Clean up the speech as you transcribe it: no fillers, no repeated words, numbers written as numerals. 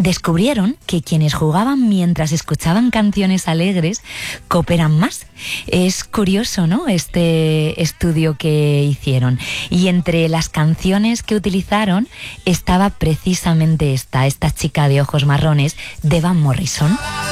descubrieron que quienes jugaban mientras escuchaban canciones alegres cooperan más. Es curioso, ¿no?, este estudio que hicieron. Y entre las canciones que utilizaron estaba precisamente esta chica de ojos marrones, de Van Morrison.